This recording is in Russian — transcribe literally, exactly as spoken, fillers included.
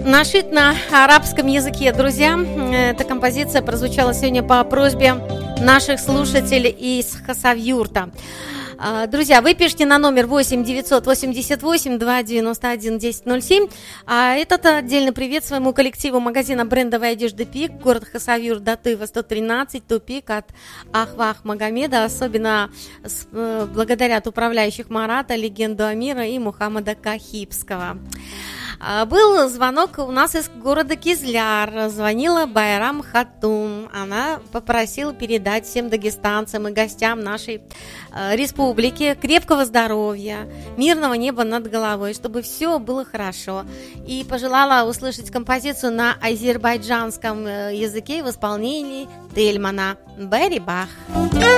Нашит на арабском языке, друзья. Эта композиция прозвучала сегодня по просьбе наших слушателей из Хасавюрта. Друзья, вы пишите на номер восемь девятьсот восемьдесят восемь двести девяносто один десять ноль семь. А этот отдельный привет своему коллективу магазина брендовой одежды «Пик», город Хасавюрт, Датыва сто тринадцать, тупик от Ахвах Магомеда, особенно с, э, благодарят управляющих Марата, легенду Амира и Мухаммада Кахибского. Был звонок у нас из города Кизляр. Звонила Байрам Хатун. Она попросила передать всем дагестанцам и гостям нашей э, республики крепкого здоровья, мирного неба над головой, чтобы все было хорошо. И пожелала услышать композицию на азербайджанском языке в исполнении Тельмана. Бэри Бах.